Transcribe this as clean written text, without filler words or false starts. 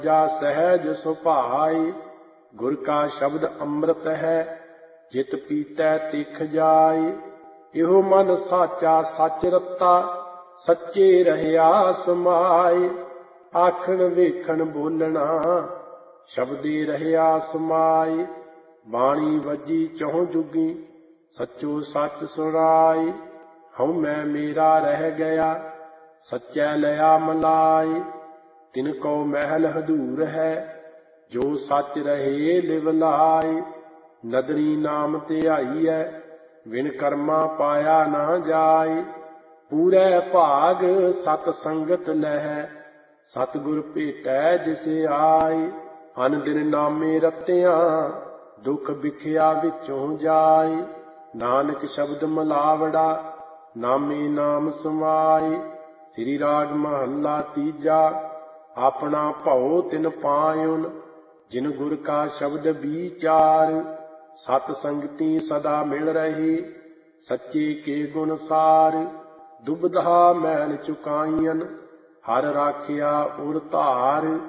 जा सहज सुभाई। गुर का शब्द अमृत है, जित पीतै तिख जाई। इहो मन साचा सच रता, सच्चे रहया समाई। आखण वेखण बोलना, शब्दे रहया समाई। बाणी वजी चहुं जुगी, सच्चो सच सुनाई। हऊँ मैं मेरा रह गया, सच्चै लया मलाई। तिनको महल हदूर है, जो सच रहे लिवलाई। नदरी नाम धियाईऐ, बिन कर्मा पाया ना जाई। पूरै भाग सत संगत लहै, सतगुर भेटै जिसे आई। अन दिन नामे रतियां, दुख बिखिया विचों जाई। नानक शब्द मिलावड़ा, नामे नाम समाई। श्री राग महला तीजा, अपना भਉ तिन पायुन। जिन गुर का शब्द विचार, सत संगति सदा मिल रही। सच्चे के गुण सार, दुबधा मैल चुकाईयन। हर राखिया उर धार,